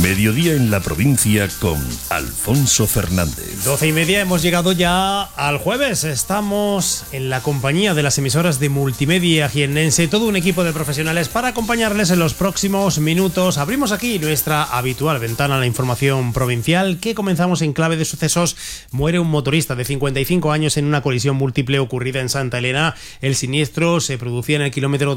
Mediodía en la provincia con Alfonso Fernández. 12:30, hemos llegado ya al jueves. Estamos en la compañía de las emisoras de Multimedia Jiennense, todo un equipo de profesionales para acompañarles en los próximos minutos. Abrimos aquí nuestra habitual ventana a la información provincial, que comenzamos en clave de sucesos. Muere un motorista de 55 años en una colisión múltiple ocurrida en Santa Elena. El siniestro se producía en el kilómetro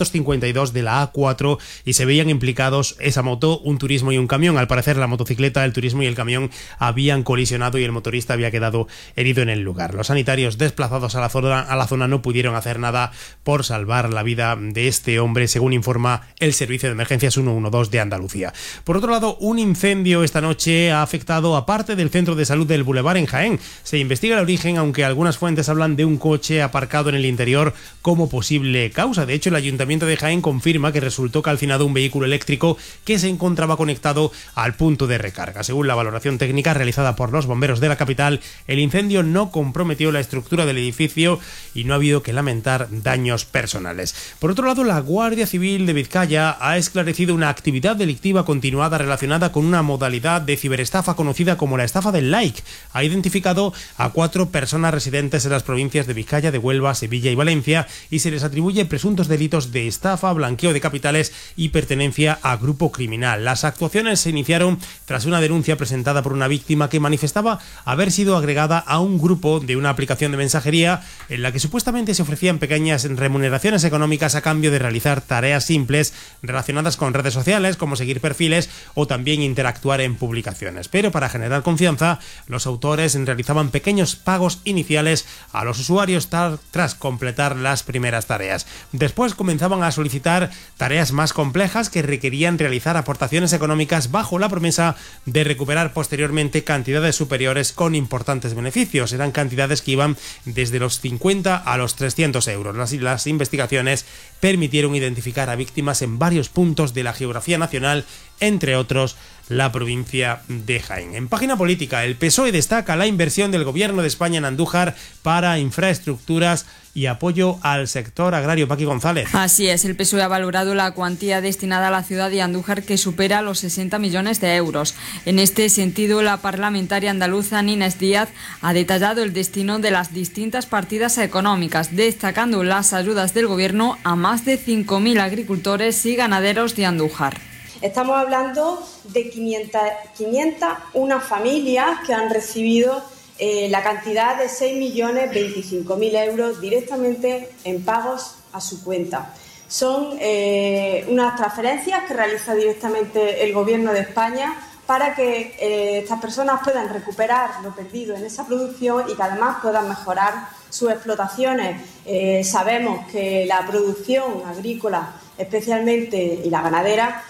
252 de la A4 y se veían implicados esa moto, un turismo y un camión. Al parecer, la motocicleta, el turismo y el camión habían colisionado y el motorista había quedado herido en el lugar. Los sanitarios desplazados a la zona no pudieron hacer nada por salvar la vida de este hombre, según informa el Servicio de Emergencias 112 de Andalucía. Por otro lado, un incendio esta noche ha afectado a parte del centro de salud del Boulevard en Jaén. Se investiga el origen, aunque algunas fuentes hablan de un coche aparcado en el interior como posible causa. De hecho, el Ayuntamiento de Jaén confirma que resultó calcinado un vehículo eléctrico que se encontraba conectado al punto de recarga. Según la valoración técnica realizada por los bomberos de la capital, el incendio no comprometió la estructura del edificio y no ha habido que lamentar daños personales. Por otro lado, la Guardia Civil de Vizcaya ha esclarecido una actividad delictiva continuada relacionada con una modalidad de ciberestafa conocida como la estafa del like. Ha identificado a 4 personas residentes en las provincias de Vizcaya, de Huelva, Sevilla y Valencia, y se les atribuye presuntos delitos de estafa, blanqueo de capitales y pertenencia a grupo criminal. Las actuaciones se iniciaron tras una denuncia presentada por una víctima que manifestaba haber sido agregada a un grupo de una aplicación de mensajería en la que supuestamente se ofrecían pequeñas remuneraciones económicas a cambio de realizar tareas simples relacionadas con redes sociales, como seguir perfiles o también interactuar en publicaciones. Pero para generar confianza, los autores realizaban pequeños pagos iniciales a los usuarios tras completar las primeras tareas. Después comenzaban a solicitar tareas más complejas que requerían realizar aportaciones económicas bajo la promesa de recuperar posteriormente cantidades superiores con importantes beneficios. Eran cantidades que iban desde los 50 a los 300 euros. Las investigaciones permitieron identificar a víctimas en varios puntos de la geografía nacional, entre otros la provincia de Jaén. En página política, el PSOE destaca la inversión del Gobierno de España en Andújar para infraestructuras y apoyo al sector agrario. Paqui González. Así es, el PSOE ha valorado la cuantía destinada a la ciudad de Andújar, que supera los 60 millones de euros. En este sentido, la parlamentaria andaluza Inés Díaz ha detallado el destino de las distintas partidas económicas, destacando las ayudas del Gobierno a más de 5.000 agricultores y ganaderos de Andújar. Estamos hablando de 501 familias que han recibido la cantidad de 6.025.000 euros directamente en pagos a su cuenta. Son unas transferencias que realiza directamente el Gobierno de España para que estas personas puedan recuperar lo perdido en esa producción y que además puedan mejorar sus explotaciones. Sabemos que la producción agrícola, especialmente, y la ganadera,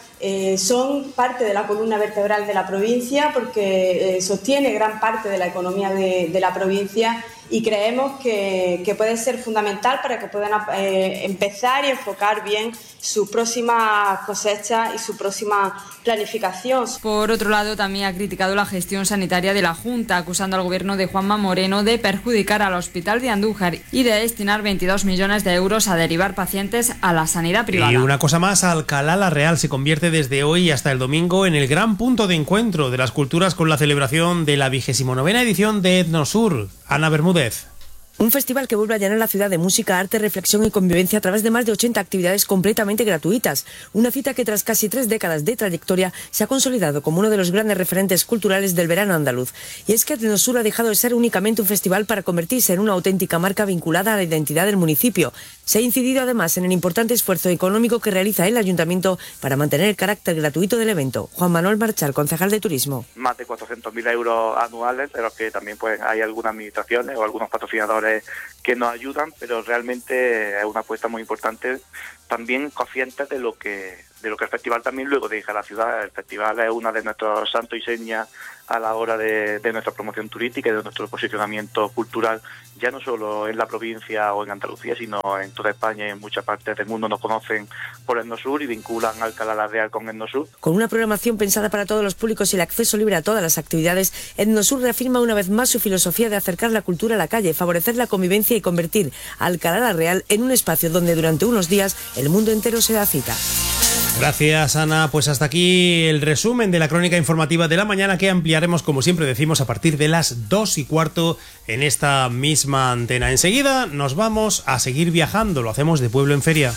son parte de la columna vertebral de la provincia, porque sostiene gran parte de la economía de la provincia, y creemos que puede ser fundamental para que puedan empezar y enfocar bien sus próximas cosechas y su próxima planificación. Por otro lado, también ha criticado la gestión sanitaria de la Junta, acusando al Gobierno de Juanma Moreno de perjudicar al Hospital de Andújar y de destinar 22 millones de euros a derivar pacientes a la sanidad privada. Y una cosa más, Alcalá la Real se convierte desde hoy hasta el domingo en el gran punto de encuentro de las culturas, con la celebración de la 29ª edición de Etnosur. Ana Bermúdez. Un festival que vuelve a llenar la ciudad de música, arte, reflexión y convivencia a través de más de 80 actividades completamente gratuitas. Una cita que tras casi 3 décadas de trayectoria se ha consolidado como uno de los grandes referentes culturales del verano andaluz. Y es que Etnosur ha dejado de ser únicamente un festival para convertirse en una auténtica marca vinculada a la identidad del municipio. Se ha incidido además en el importante esfuerzo económico que realiza el Ayuntamiento para mantener el carácter gratuito del evento. Juan Manuel Marchal, concejal de Turismo. Más de 400.000 euros anuales, pero que también pues hay algunas administraciones o algunos patrocinadores que nos ayudan, pero realmente es una apuesta muy importante, también conscientes de lo que el festival también luego deja a la ciudad. El festival es una de nuestros santos y señas a la hora de nuestra promoción turística y de nuestro posicionamiento cultural, ya no solo en la provincia o en Andalucía, sino en toda España y en muchas partes del mundo. Nos conocen por Etnosur y vinculan Alcalá la Real con Etnosur. Con una programación pensada para todos los públicos y el acceso libre a todas las actividades, Etnosur reafirma una vez más su filosofía de acercar la cultura a la calle, favorecer la convivencia y convertir Alcalá la Real en un espacio donde durante unos días el mundo entero se da cita. Gracias, Ana. Pues hasta aquí el resumen de la crónica informativa de la mañana, que ampliaremos, como siempre decimos, a partir de las 2:15 en esta misma antena. Enseguida nos vamos a seguir viajando, lo hacemos de pueblo en feria.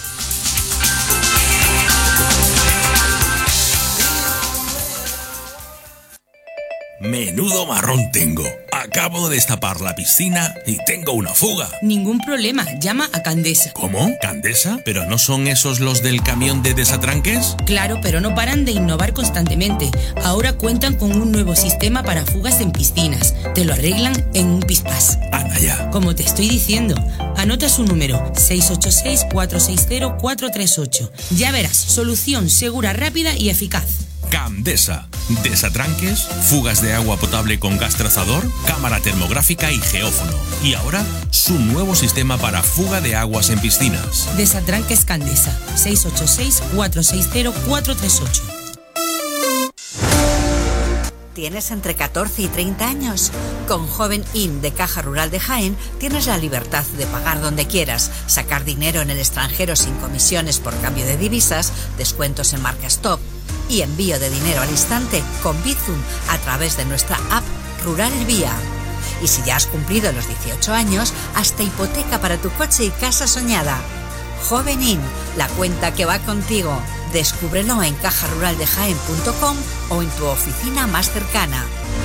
Menudo marrón tengo. Acabo de destapar la piscina y tengo una fuga. Ningún problema, llama a Candesa. ¿Cómo? ¿Candesa? ¿Pero no son esos los del camión de desatranques? Claro, pero no paran de innovar constantemente. Ahora cuentan con un nuevo sistema para fugas en piscinas. Te lo arreglan en un pispás. Anda ya. Como te estoy diciendo, anota su número, 686-460-438. Ya verás, solución segura, rápida y eficaz. Candesa. Desatranques, fugas de agua potable con gas trazador, cámara termográfica y geófono. Y ahora, su nuevo sistema para fuga de aguas en piscinas. Desatranques Candesa, 686-460-438. ¿Tienes entre 14 y 30 años? Con Joven In de Caja Rural de Jaén tienes la libertad de pagar donde quieras, sacar dinero en el extranjero sin comisiones por cambio de divisas, descuentos en marcas top y envío de dinero al instante con Bizum a través de nuestra app Rural Vía. Y si ya has cumplido los 18 años, hasta hipoteca para tu coche y casa soñada. Joven In, la cuenta que va contigo. Descúbrelo en cajaruraldejaen.com o en tu oficina más cercana.